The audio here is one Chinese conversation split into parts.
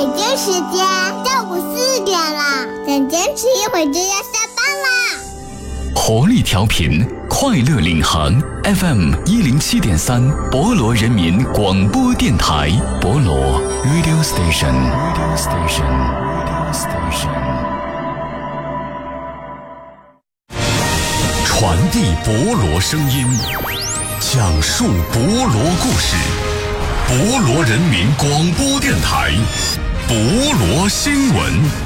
北京时间下午4点了，再坚持一会儿就要下班啦。 活力调频，快乐领航 FM 107.3，博罗人民广播电台，博罗 Radio Station。传递博罗声音，讲述博罗故事，博罗人民广播电台，博罗新闻。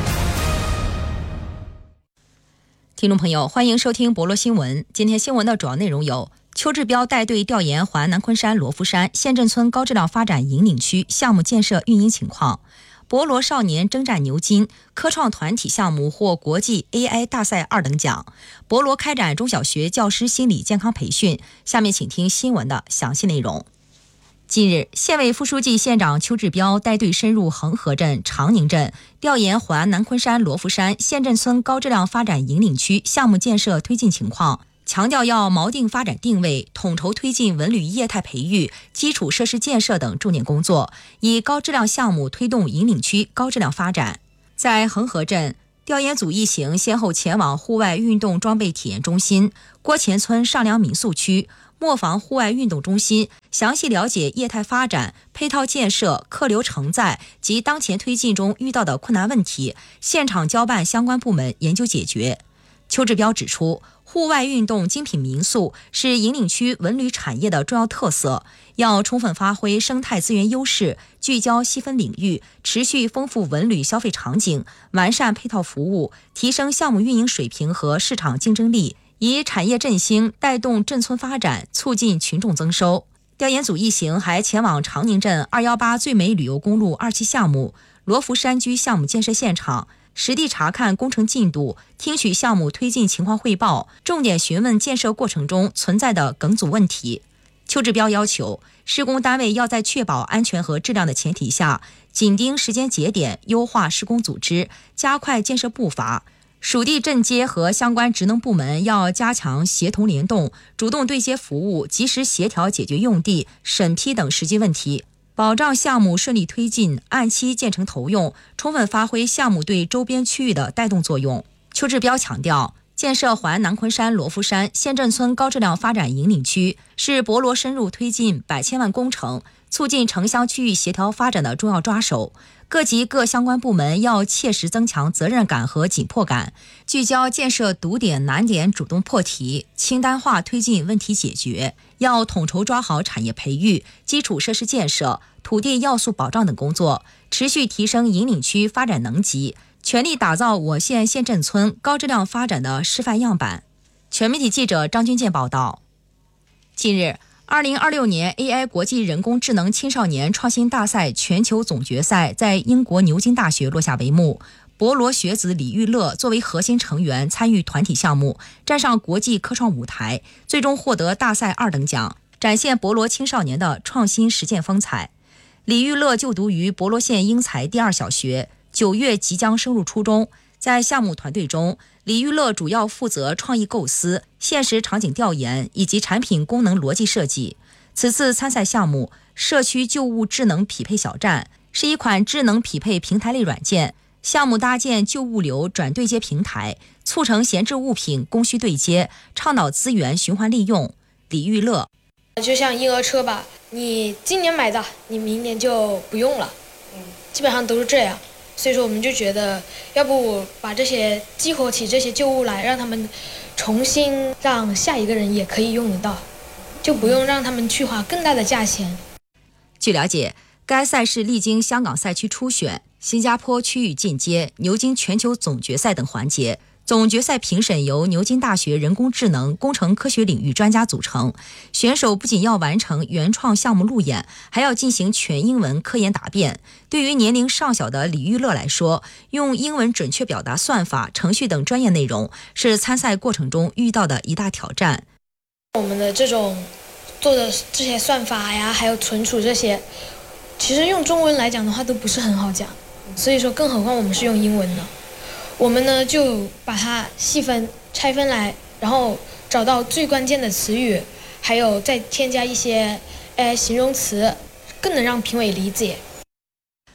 听众朋友，欢迎收听博罗新闻。今天新闻的主要内容有：邱志标带队调研华南昆山罗浮山县镇村高质量发展引领区项目建设运营情况；博罗少年征战牛津科创团体项目获国际 AI 大赛2等奖；博罗开展中小学教师心理健康培训。下面请听新闻的详细内容。近日，县委副书记、县长邱志标带队深入恒河镇、长宁镇，调研华南昆山罗浮山县镇村高质量发展引领区项目建设推进情况，强调要锚定发展定位，统筹推进文旅业态培育、基础设施建设等重点工作，以高质量项目推动引领区高质量发展。在恒河镇，调研组一行先后前往户外运动装备体验中心、郭前村上梁民宿区、磨坊户外运动中心，详细了解业态发展、配套建设、客流承载及当前推进中遇到的困难问题，现场交办相关部门研究解决。邱志标指出，户外运动精品民宿是引领区文旅产业的重要特色，要充分发挥生态资源优势，聚焦细分领域，持续丰富文旅消费场景，完善配套服务，提升项目运营水平和市场竞争力，以产业振兴带动镇村发展，促进群众增收。调研组一行还前往长宁镇218最美旅游公路2期项目罗浮山居项目建设现场，实地查看工程进度，听取项目推进情况汇报，重点询问建设过程中存在的梗阻问题。邱志标要求，施工单位要在确保安全和质量的前提下，紧盯时间节点，优化施工组织，加快建设步伐。属地镇街和相关职能部门要加强协同联动，主动对接服务，及时协调解决用地、审批等实际问题，保障项目顺利推进，按期建成投用，充分发挥项目对周边区域的带动作用。邱志标强调，建设华南昆山罗浮山县镇村高质量发展引领区是博罗深入推进百千万工程、促进城乡区域协调发展的重要抓手。各级各相关部门要切实增强责任感和紧迫感，聚焦建设堵点难点，主动破题，清单化推进问题解决。要统筹抓好产业培育、基础设施建设、土地要素保障等工作，持续提升引领区发展能级，全力打造我县县镇村高质量发展的示范样板。全媒体记者张军健报道。近日，2026年 AI 国际人工智能青少年创新大赛全球总决赛在英国牛津大学落下帷幕。博罗学子李玉乐作为核心成员参与团体项目，站上国际科创舞台，最终获得大赛2等奖，展现博罗青少年的创新实践风采。李玉乐就读于博罗县英才第2小学，9月即将升入初中。在项目团队中，李玉乐主要负责创意构思、现实场景调研以及产品功能逻辑设计。此次参赛项目社区旧物智能匹配小站是一款智能匹配平台类软件，项目搭建旧物流转对接平台，促成闲置物品供需对接，倡导资源循环利用。李玉乐就像婴儿车吧，你今年买的，你明年就不用了，基本上都是这样。所以说我们就觉得要不把这些激活起这些旧物来，让他们重新让下一个人也可以用得到，就不用让他们去花更大的价钱。 据了解，该赛事历经香港赛区初选、新加坡区域进阶、牛津全球总决赛等环节。总决赛评审由牛津大学人工智能工程科学领域专家组成，选手不仅要完成原创项目路演，还要进行全英文科研答辩。对于年龄尚小的李玉乐来说，用英文准确表达算法、程序等专业内容是参赛过程中遇到的一大挑战。 我们的这种做的这些算法呀，还有存储这些，其实用中文来讲的话都不是很好讲，所以说更何况我们是用英文的。我们呢就把它细分拆分来，然后找到最关键的词语，还有再添加一些形容词，更能让评委理解。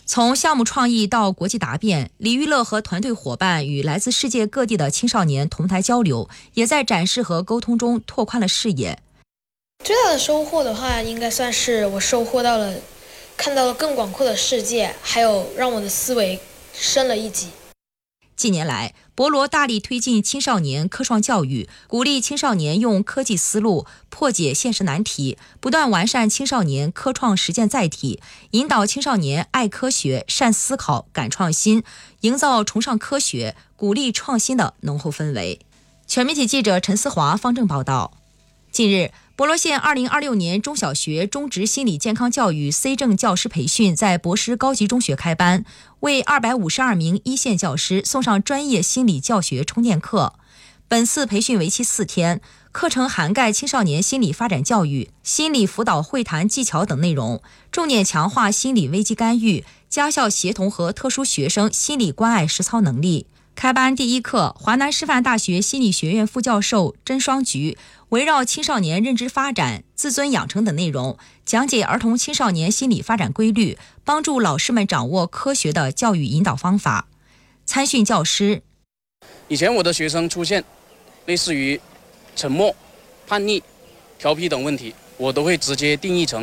从项目创意到国际答辩，李玉乐和团队伙伴与来自世界各地的青少年同台交流，也在展示和沟通中拓宽了视野。 最大的收获的话，应该算是我收获到了看到了更广阔的世界，还有让我的思维升了一级。 近年来，博罗大力推进青少年科创教育，鼓励青少年用科技思路破解现实难题，不断完善青少年科创实践载体，引导青少年爱科学、善思考、敢创新，营造崇尚科学、鼓励创新的浓厚氛围。全媒体记者陈思华、方正报道。近日，博罗县2026年中小学中职心理健康教育 C 证教师培训在博施高级中学开班，为252名一线教师送上专业心理教学充电课。本次培训为期4天，课程涵盖青少年心理发展教育、心理辅导会谈技巧等内容，重点强化心理危机干预、家校协同和特殊学生心理关爱实操能力。开班第一课，华南师范大学心理学院副教授甄双菊围绕青少年认知发展、自尊养成等内容，讲解儿童青少年心理发展规律，帮助老师们掌握科学的教育引导方法。参训教师： 以前我的学生出现类似于沉默、叛逆、调皮等问题，我都会直接定义成